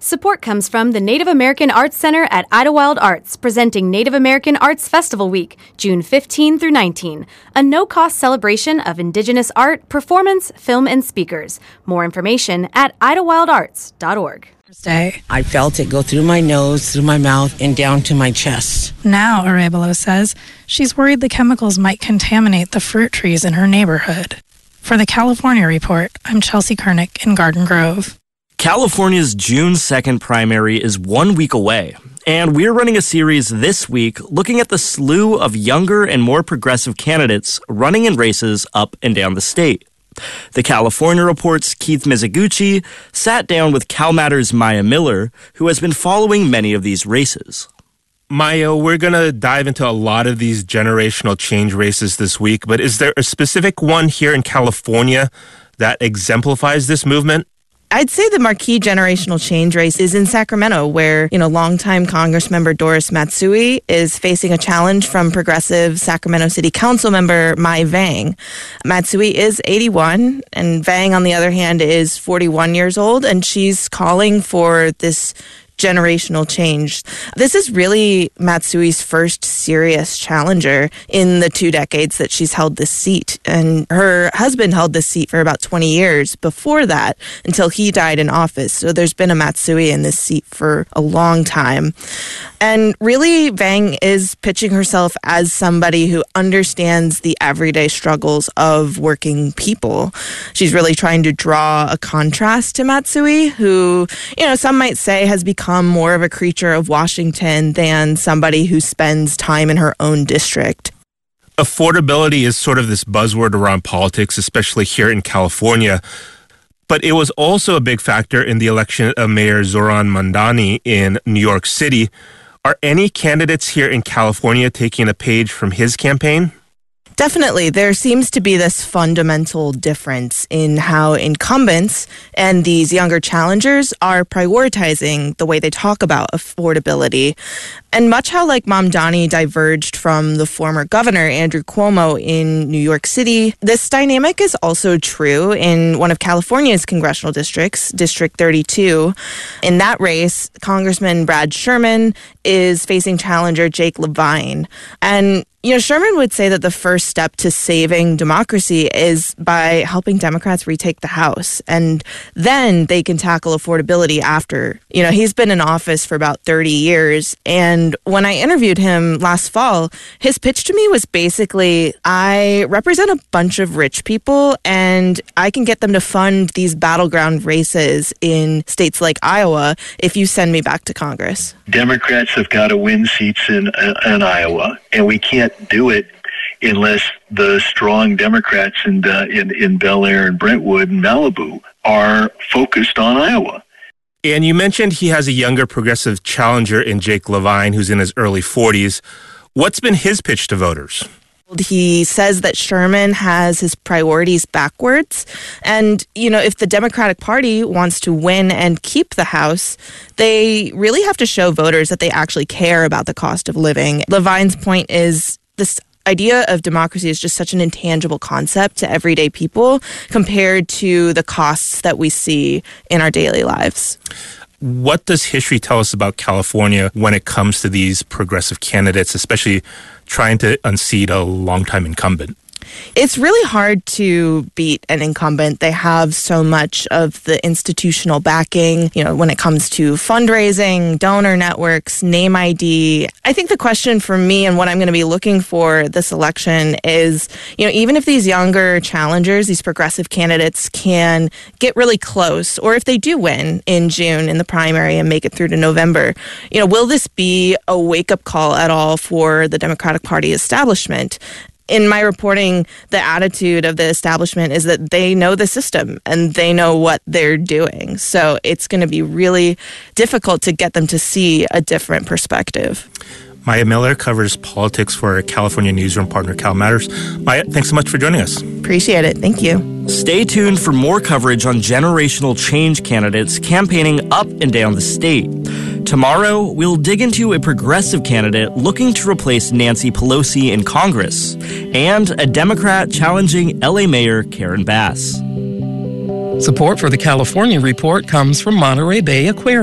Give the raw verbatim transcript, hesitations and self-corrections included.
Support comes from the Native American Arts Center at Idlewild Arts, presenting Native American Arts Festival Week, June fifteenth through nineteenth, a no-cost celebration of Indigenous art, performance, film, and speakers. More information at idlewild arts dot org. I felt it go through my nose, through my mouth, and down to my chest. Now, Arevalo says, she's worried the chemicals might contaminate the fruit trees in her neighborhood. For the California Report, I'm Chelsea Kernick in Garden Grove. California's June second primary is one week away, and we're running a series this week looking at the slew of younger and more progressive candidates running in races up and down the state. The California Report's Keith Mizuguchi sat down with CalMatters' Maya Miller, who has been following many of these races. Maya, we're going to dive into a lot of these generational change races this week, but is there a specific one here in California that exemplifies this movement? I'd say the marquee generational change race is in Sacramento, where, you know, longtime Congressmember Doris Matsui is facing a challenge from progressive Sacramento City Council member Mai Vang. Matsui is eighty-one, and Vang, on the other hand, is forty-one years old, and she's calling for this generational change. This is really Matsui's first serious challenger in the two decades that she's held this seat. And her husband held this seat for about twenty years before that, until he died in office. So there's been a Matsui in this seat for a long time. And really, Vang is pitching herself as somebody who understands the everyday struggles of working people. She's really trying to draw a contrast to Matsui, who, you know, some might say has become more of a creature of Washington than somebody who spends time in her own district. Affordability is sort of this buzzword around politics, especially here in California. But it was also a big factor in the election of Mayor Zohran Mamdani in New York City. Are any candidates here in California taking a page from his campaign? Definitely. There seems to be this fundamental difference in how incumbents and these younger challengers are prioritizing the way they talk about affordability. And much how like Mamdani diverged from the former governor, Andrew Cuomo, in New York City, this dynamic is also true in one of California's congressional districts, District thirty-two. In that race, Congressman Brad Sherman is facing challenger Jake Levine. And You know, Sherman would say that the first step to saving democracy is by helping Democrats retake the House. And then they can tackle affordability after. You know, he's been in office for about thirty years. And when I interviewed him last fall, his pitch to me was basically, I represent a bunch of rich people and I can get them to fund these battleground races in states like Iowa if you send me back to Congress. Democrats have got to win seats in, in Iowa, and we can't do it unless the strong Democrats in, uh, in in Bel Air and Brentwood and Malibu are focused on Iowa. And you mentioned he has a younger progressive challenger in Jake Levine, who's in his early forties. What's been his pitch to voters? He says that Sherman has his priorities backwards. And, you know, if the Democratic Party wants to win and keep the House, they really have to show voters that they actually care about the cost of living. Levine's point is this idea of democracy is just such an intangible concept to everyday people compared to the costs that we see in our daily lives. What does history tell us about California when it comes to these progressive candidates, especially trying to unseat a longtime incumbent? It's really hard to beat an incumbent. They have so much of the institutional backing, you know, when it comes to fundraising, donor networks, name I D. I think the question for me and what I'm going to be looking for this election is, you know, even if these younger challengers, these progressive candidates can get really close, or if they do win in June in the primary and make it through to November, you know, will this be a wake-up call at all for the Democratic Party establishment? In my reporting, the attitude of the establishment is that they know the system and they know what they're doing. So it's going to be really difficult to get them to see a different perspective. Maya Miller covers politics for our California newsroom partner, CalMatters. Maya, thanks so much for joining us. Appreciate it. Thank you. Stay tuned for more coverage on generational change candidates campaigning up and down the state. Tomorrow, we'll dig into a progressive candidate looking to replace Nancy Pelosi in Congress and a Democrat challenging L A Mayor Karen Bass. Support for the California Report comes from Monterey Bay Aquarium.